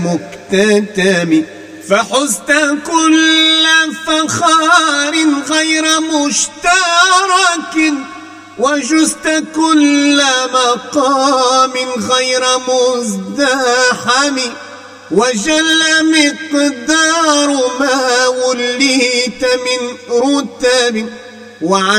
مكتتم، فحزت كل فخار غير مشترك، وجزت كل مقام غير مزدحم، وجل مقدار ما وليت من رتب،